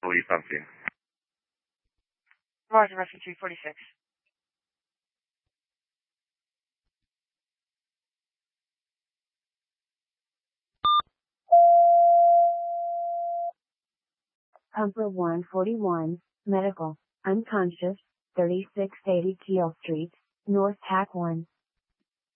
Police on scene. Roger, rescue 346. Pumper 141, medical, unconscious, 3680 Keel Street, North Tack 1.